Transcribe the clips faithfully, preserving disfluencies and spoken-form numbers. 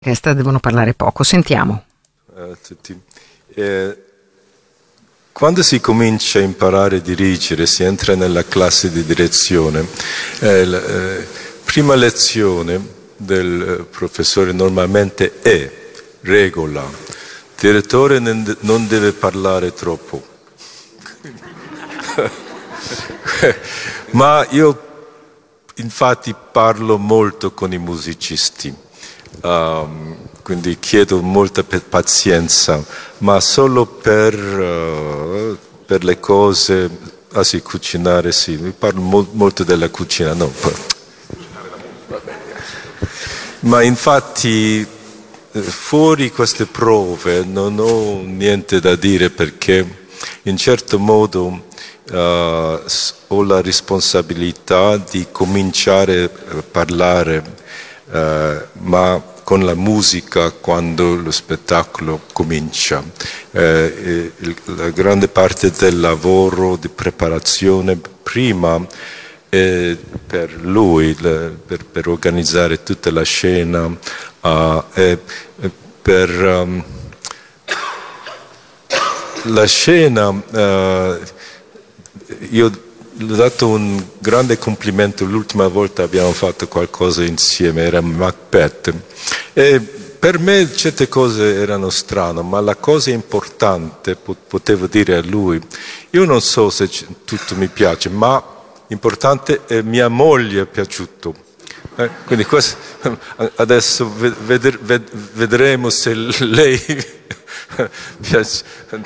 Orchestra devono parlare poco. Sentiamo. A tutti. Eh, quando si comincia a imparare a dirigere, si entra nella classe di direzione. Eh, la eh, prima lezione del professore normalmente è regola. Il direttore non deve parlare troppo. Ma io infatti parlo molto con i musicisti. Um, quindi chiedo molta pazienza, ma solo per, uh, per le cose, ah sì, cucinare sì, mi parlo mo- molto della cucina, no, ma infatti fuori queste prove non ho niente da dire perché in certo modo uh, ho la responsabilità di cominciare a parlare Uh, ma con la musica quando lo spettacolo comincia. Uh, il, la grande parte del lavoro di preparazione prima è per lui, le, per, per organizzare tutta la scena, uh, e, e per um, la scena. Uh, io le ho dato un grande complimento l'ultima volta abbiamo fatto qualcosa insieme, era Macbeth. E per me certe cose erano strane, ma la cosa importante, potevo dire a lui, io non so se tutto mi piace, ma l'importante è mia moglie è piaciuto. Eh, quindi questo, adesso ved, ved, vedremo se lei piace.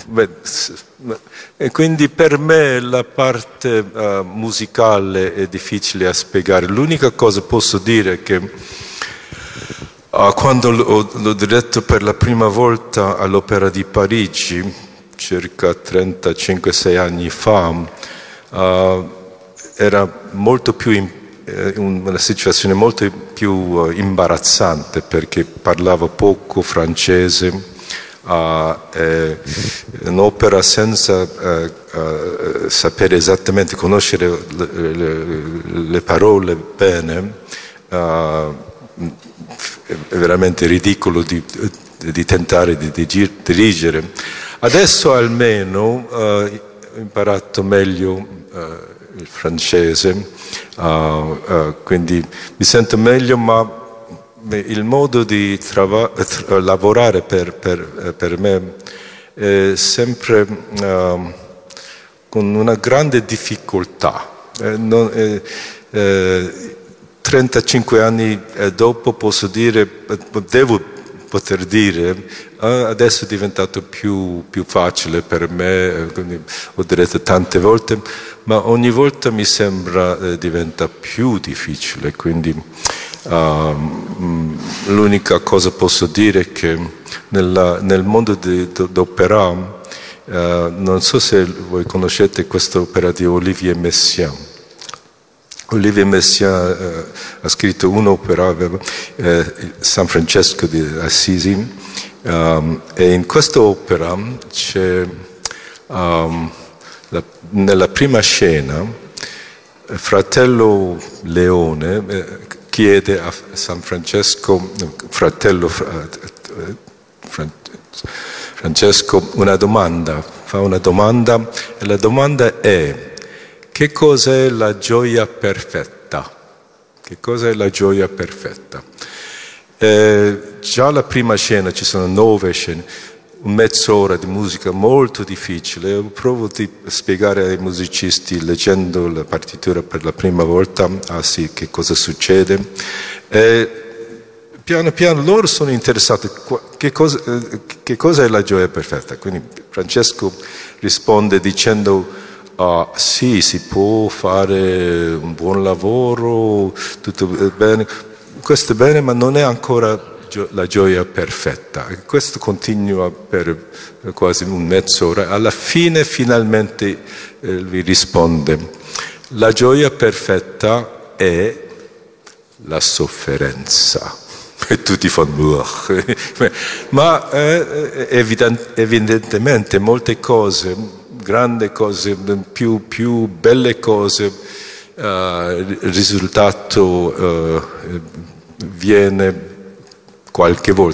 E quindi per me la parte uh, musicale è difficile a spiegare. L'unica cosa che posso dire è che uh, quando l'ho, l'ho diretto per la prima volta all'Opera di Parigi, circa trentacinque sei anni fa, uh, era molto più in, eh, una situazione molto più uh, imbarazzante perché parlavo poco francese. Uh, eh, un'opera senza uh, uh, sapere esattamente, conoscere le, le, le parole bene, uh, è veramente ridicolo di, di tentare di, di dirigere. Adesso almeno uh, ho imparato meglio uh, il francese, uh, uh, quindi mi sento meglio, ma il modo di trava- tra- lavorare per, per, per me è sempre uh, con una grande difficoltà. Eh, non, eh, eh, trentacinque anni dopo posso dire, devo poter dire, eh, adesso è diventato più, più facile per me, quindi ho detto tante volte, ma ogni volta mi sembra eh, diventa più difficile, quindi Uh, l'unica cosa posso dire è che nella, nel mondo di, d'opera, uh, non so se voi conoscete questa opera di Olivier Messiaen. Olivier Messiaen uh, ha scritto un'opera, uh, San Francesco di Assisi, um, e in questa opera c'è um, la, nella prima scena fratello Leone eh, chiede a San Francesco, fratello Francesco, una domanda, fa una domanda e la domanda è: che cos'è la gioia perfetta? Che cos'è la gioia perfetta? Eh, già la prima scena, ci sono nove scene, mezz'ora di musica molto difficile. Provo a spiegare ai musicisti leggendo la partitura per la prima volta, ah sì, che cosa succede. E piano piano loro sono interessati, che cosa, che cosa è la gioia perfetta? Quindi Francesco risponde dicendo, ah sì, si può fare un buon lavoro, tutto bene, questo è bene, ma non è ancora la gioia perfetta. E questo continua per quasi un mezz'ora. Alla fine finalmente eh, vi risponde: la gioia perfetta è la sofferenza. E tutti fanno ma eh, evident- evidentemente molte cose, grandi cose, più, più belle cose, eh, il risultato eh, viene qualche volta